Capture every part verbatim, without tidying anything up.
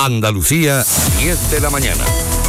Andalucía, diez de la mañana.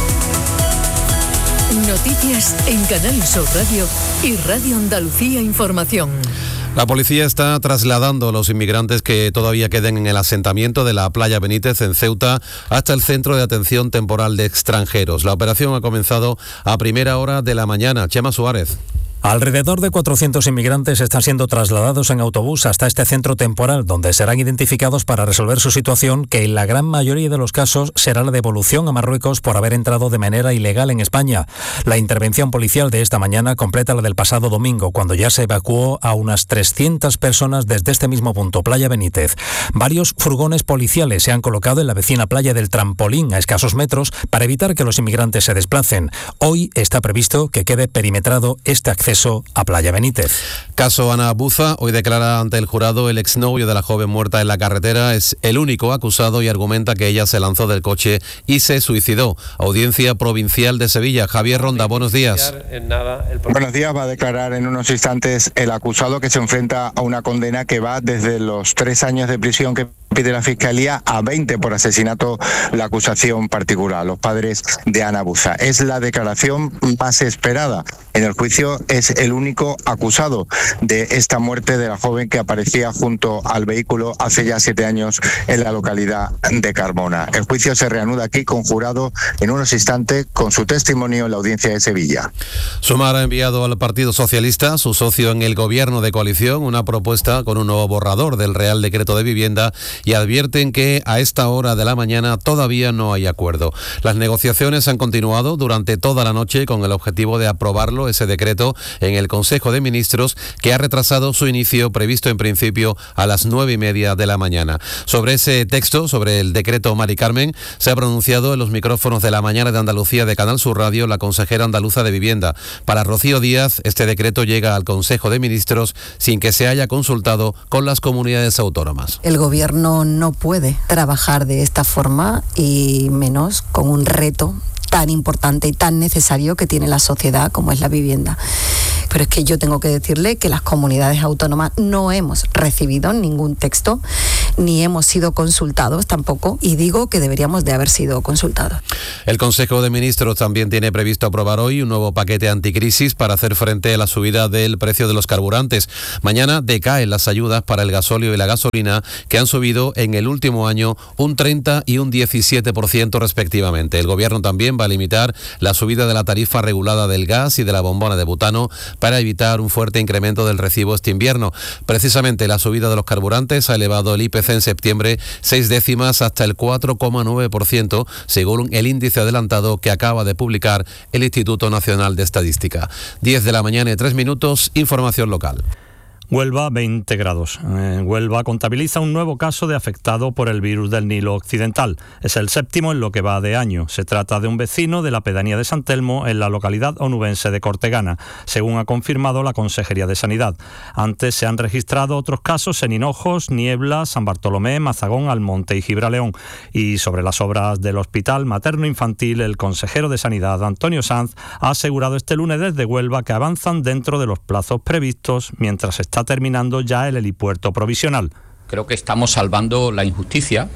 Noticias en Canal Sur Radio y Radio Andalucía Información. La policía está trasladando a los inmigrantes que todavía queden en el asentamiento de la Playa Benítez en Ceuta hasta el Centro de Atención Temporal de Extranjeros. La operación ha comenzado a primera hora de la mañana. Chema Suárez. Alrededor de cuatrocientos inmigrantes están siendo trasladados en autobús hasta este centro temporal, donde serán identificados para resolver su situación, que en la gran mayoría de los casos será la devolución a Marruecos por haber entrado de manera ilegal en España. La intervención policial de esta mañana completa la del pasado domingo, cuando ya se evacuó a unas trescientas personas desde este mismo punto, Playa Benítez. Varios furgones policiales se han colocado en la vecina playa del Trampolín, a escasos metros, para evitar que los inmigrantes se desplacen. Hoy está previsto que quede perimetrado este acceso a Playa Benítez. Caso Ana Buza. Hoy declara ante el jurado el exnovio de la joven muerta en la carretera. Es el único acusado y argumenta que ella se lanzó del coche y se suicidó. Audiencia Provincial de Sevilla. Javier Ronda, buenos días. Buenos días. Va a declarar en unos instantes el acusado, que se enfrenta a una condena que va desde los tres años de prisión que pide la Fiscalía a veinte por asesinato, la acusación particular. Los padres de Ana Buza. Es la declaración más esperada en el juicio. Es el único acusado de esta muerte de la joven que aparecía junto al vehículo hace ya siete años en la localidad de Carmona. El juicio se reanuda aquí con jurado en unos instantes con su testimonio en la audiencia de Sevilla. Sumar ha enviado al Partido Socialista, su socio en el gobierno de coalición, una propuesta con un nuevo borrador del Real Decreto de Vivienda y advierten que a esta hora de la mañana todavía no hay acuerdo. Las negociaciones han continuado durante toda la noche con el objetivo de aprobarlo, ese decreto, en el Consejo de Ministros, que ha retrasado su inicio previsto en principio a las nueve y media de la mañana. Sobre ese texto, sobre el decreto Mari Carmen, se ha pronunciado en los micrófonos de la mañana de Andalucía de Canal Sur Radio la consejera andaluza de Vivienda. Para Rocío Díaz, este decreto llega al Consejo de Ministros sin que se haya consultado con las comunidades autónomas. El Gobierno no puede trabajar de esta forma, y menos con un reto tan importante y tan necesario que tiene la sociedad como es la vivienda. Pero es que yo tengo que decirle que las comunidades autónomas no hemos recibido ningún texto, ni hemos sido consultados tampoco, y digo que deberíamos de haber sido consultados. El Consejo de Ministros también tiene previsto aprobar hoy un nuevo paquete anticrisis para hacer frente a la subida del precio de los carburantes. Mañana decaen las ayudas para el gasóleo y la gasolina, que han subido en el último año un treinta y un diecisiete por ciento respectivamente. El Gobierno también va a limitar la subida de la tarifa regulada del gas y de la bombona de butano para evitar un fuerte incremento del recibo este invierno. Precisamente la subida de los carburantes ha elevado el I P C en septiembre seis décimas hasta el cuatro coma nueve por ciento, según el índice adelantado que acaba de publicar el Instituto Nacional de Estadística. diez de la mañana y tres minutos, información local. Huelva, veinte grados. Eh, Huelva contabiliza un nuevo caso de afectado por el virus del Nilo Occidental. Es el séptimo en lo que va de año. Se trata de un vecino de la pedanía de San Telmo, en la localidad onubense de Cortegana, según ha confirmado la Consejería de Sanidad. Antes se han registrado otros casos en Hinojos, Niebla, San Bartolomé, Mazagón, Almonte y Gibraleón. Y sobre las obras del Hospital Materno-Infantil, el consejero de Sanidad, Antonio Sanz, ha asegurado este lunes desde Huelva que avanzan dentro de los plazos previstos, mientras está Está terminando ya el helipuerto provisional. Creo que estamos salvando la injusticia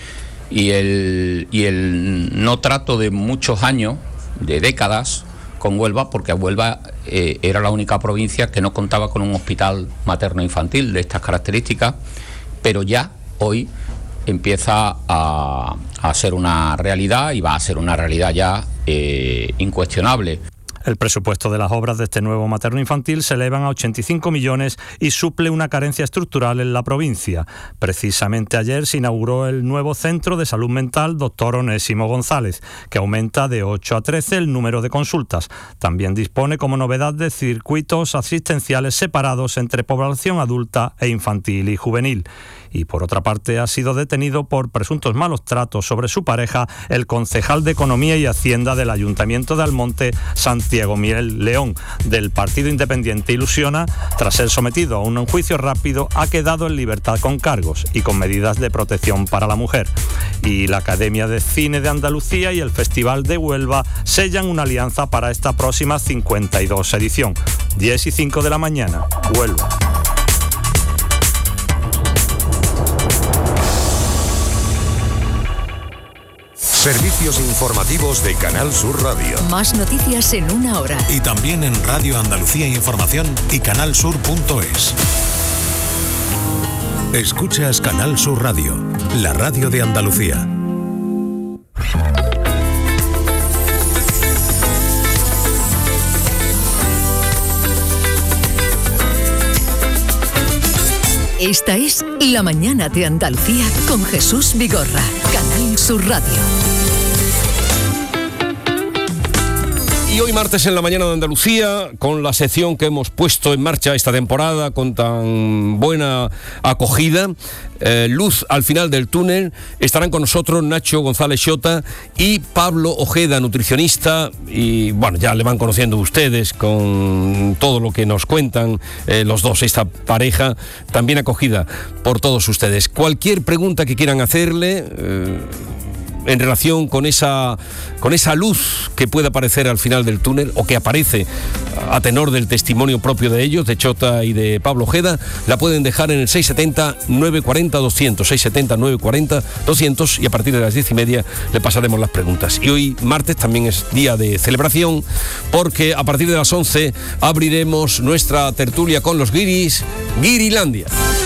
y el, y el no trato de muchos años, de décadas, con Huelva, porque Huelva eh, era la única provincia que no contaba con un hospital materno-infantil de estas características, pero ya hoy empieza a, a ser una realidad, y va a ser una realidad ya eh, incuestionable. El presupuesto de las obras de este nuevo materno-infantil se elevan a ochenta y cinco millones y suple una carencia estructural en la provincia. Precisamente ayer se inauguró el nuevo Centro de Salud Mental Doctor Onésimo González, que aumenta de ocho a trece el número de consultas. También dispone como novedad de circuitos asistenciales separados entre población adulta e infantil y juvenil. Y por otra parte ha sido detenido por presuntos malos tratos sobre su pareja el concejal de Economía y Hacienda del Ayuntamiento de Almonte, Santiago Miguel León, del Partido Independiente Ilusiona. Tras ser sometido a un juicio rápido, ha quedado en libertad con cargos y con medidas de protección para la mujer. Y la Academia de Cine de Andalucía y el Festival de Huelva sellan una alianza para esta próxima cincuenta y dos edición. diez y cinco de la mañana, Huelva. Servicios informativos de Canal Sur Radio. Más noticias en una hora. Y también en Radio Andalucía Información y canalsur punto es. Escuchas Canal Sur Radio, la radio de Andalucía. Esta es La Mañana de Andalucía con Jesús Vigorra, Canal Sur Radio. Y hoy martes en La Mañana de Andalucía, con la sección que hemos puesto en marcha esta temporada con tan buena acogida, eh, luz al final del túnel, estarán con nosotros Nacho González Xota y Pablo Ojeda, nutricionista, y bueno, ya le van conociendo ustedes con todo lo que nos cuentan eh, los dos, esta pareja también acogida por todos ustedes. Cualquier pregunta que quieran hacerle eh, en relación con esa, con esa luz que puede aparecer al final del túnel o que aparece a tenor del testimonio propio de ellos, de Xota y de Pablo Ojeda, la pueden dejar en el seis setenta, nueve cuarenta, doscientos, seis setenta, nueve cuarenta, doscientos, y a partir de las diez y media le pasaremos las preguntas. Y hoy martes también es día de celebración, porque a partir de las once abriremos nuestra tertulia con los guiris, Guirilandia.